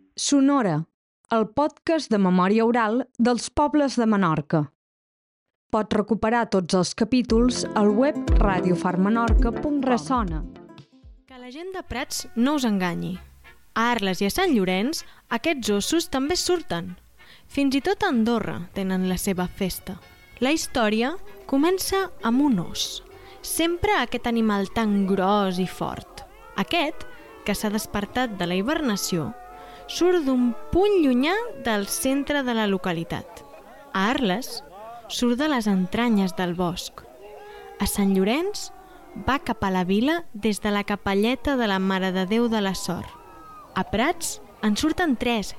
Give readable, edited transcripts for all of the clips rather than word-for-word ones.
Sonora, el podcast de memòria oral dels pobles de Menorca. Pots recuperar tots els capítols al web radiofarmenorca.ressona. Que la gent de Prats no us enganyi. A Arles i a Sant Llorenç aquests ossos també surten. Fins i tot a Andorra tenen la seva festa. La història comença amb un os. Sempre aquest animal tan gros i fort. Aquest, que s'ha despertat de la hibernació, surt d'un punt llunyà del centre de la localitat. A Arles surt de les entranyes del bosc. A Sant Llorenç va cap a la vila des de la capelleta de la Mare de Déu de la Sort. A Prats en surten tres!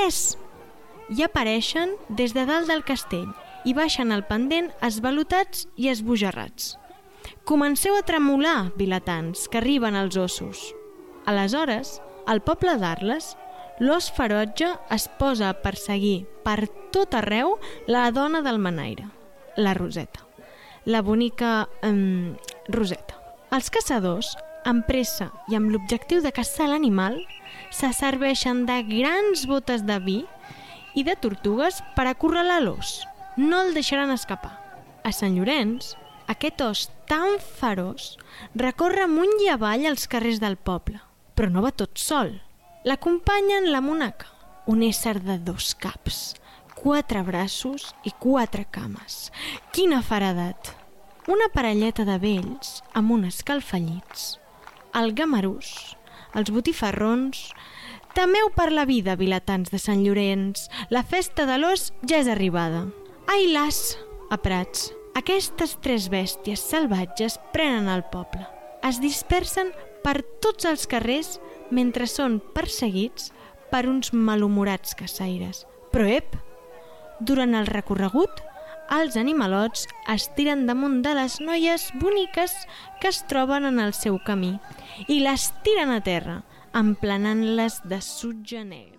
I apareixen des de dalt del castell i baixen el pendent esvalotats i esbojarrats. Comenceu a tremolar, vilatans, que arriben els ossos. Aleshores, al poble d'Arles, l'os ferotge es posa a perseguir per tot arreu la dona del menaire, la Roseta. La bonica Roseta. Els caçadors, amb pressa i amb l'objectiu de caçar l'animal, se serveixen de grans botes de vi i de tortugues per acorralar l'os. No el deixaran escapar. A Sant Llorenç, aquest os tan feroç recorre amunt i avall els carrers del poble, però no va tot sol. L'acompanyen la monaca, un ésser de 2 caps, 4 braços i 4 cames. Quina feredat! Una parelleta de vells amb un escalfallits, el gamarús, els botifarrons. Temeu per la vida, vilatans de Sant Llorenç, la festa de l'os ja és arribada. Ai las, a Prats! Aquestes 3 bèsties salvatges prenen el poble. Es dispersen per tots els carrers mentre són perseguits per uns malhumorats caçaires. Però durant el recorregut, els animalots es tiren damunt de les noies boniques que es troben en el seu camí i les tiren a terra, emplenant-les de sutge negre.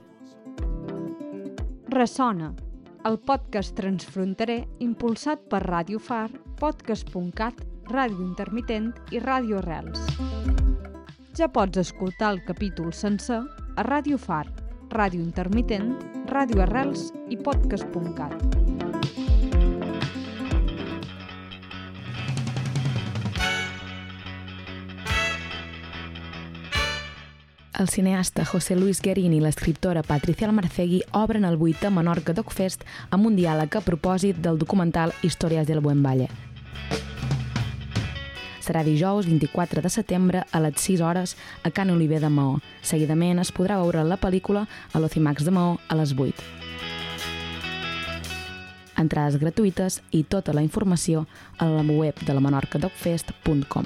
Ressona, el podcast transfronterer impulsat per Ràdio Far, podcast.cat, Ràdio Intermitent i Ràdio Arrels. Ja pots escoltar el capítol sencer a Ràdio Far, Ràdio Intermitent, Ràdio Arrels i podcast.cat. El cineasta José Luis Guerín i l'escriptora Patricia Almarcegui obren el 8è Menorca Doc Fest amb un diàleg a propòsit del documental Històries del Buen Valle. Serà dijous 24 de setembre a les 6 hores a Can Oliver de Maó. Seguidament es podrà veure la pel·lícula a l'Ocimax de Maó a les 8. Entrades gratuïtes i tota la informació a la web de la menorcadocfest.com.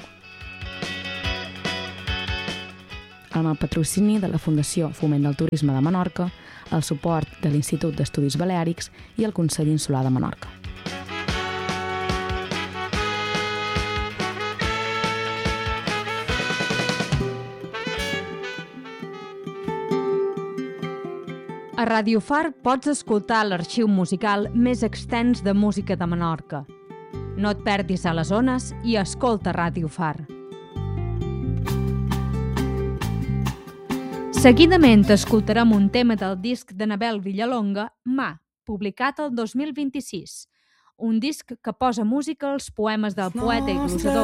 Amb el patrocini de la Fundació Foment del Turisme de Menorca, el suport de l'Institut d'Estudis Baleàrics i el Consell Insular de Menorca. A Ràdio Far pots escoltar l'arxiu musical més extens de música de Menorca. No et perdis a les ones i escolta Ràdio Far. Seguidament escoltarem un tema del disc de Nabel Villalonga, Mà, publicat el 2026. Un disc que posa música als poemes del poeta i glosador